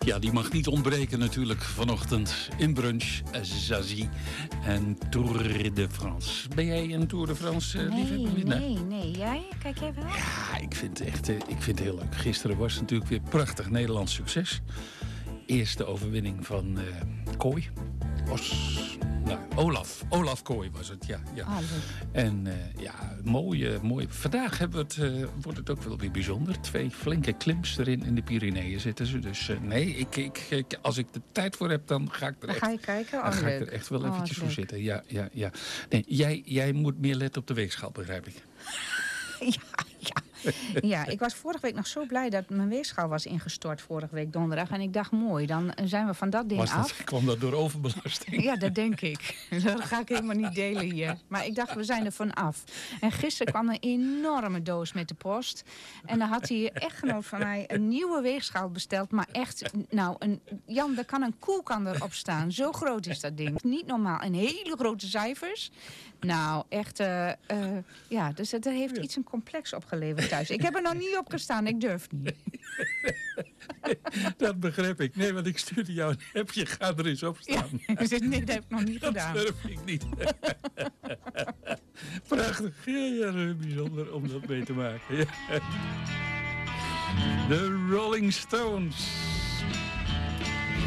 Ja, die mag niet ontbreken natuurlijk vanochtend in brunch. Zazie en Tour de France. Ben jij een Tour de France liefhebber? Nee. Jij? Kijk jij wel? Ja, ik vind het heel leuk. Gisteren was het natuurlijk weer prachtig Nederlands succes. Eerste overwinning van Kooi. Olaf Kooi was het, ja. Ah, leuk. En mooi. Vandaag wordt het ook wel weer bijzonder. 2 flinke klims erin in de Pyreneeën zitten ze. Dus als ik de tijd voor heb, dan ga ik er Dan ga je kijken? dan ga ik Leuk. er echt wel eventjes voor leuk. zitten. Ja. Nee, jij moet meer letten op de weegschaal, begrijp ik. Ja, ik was vorige week nog zo blij dat mijn weegschaal was ingestort vorige week donderdag. En ik dacht, mooi, dan zijn we van dat ding af. Kwam dat door overbelasting? Ja, dat denk ik. Dat ga ik helemaal niet delen hier. Maar ik dacht, we zijn er van af. En gisteren kwam een enorme doos met de post. En dan had die echtgenoot van mij een nieuwe weegschaal besteld. Maar echt, Jan, daar kan een koelkan erop staan. Zo groot is dat ding. Niet normaal. En hele grote cijfers. Nou, echt, dus het heeft iets een complex opgeleverd thuis. Ik heb er nog niet op gestaan, ik durf niet. Dat begrijp ik. Nee, want ik stuurde jou een appje. Ga er eens op staan. Ja, nee, dat heb ik nog niet gedaan. Dat durf ik niet. Prachtig. Ja, bijzonder om dat mee te maken. Ja. De Rolling Stones.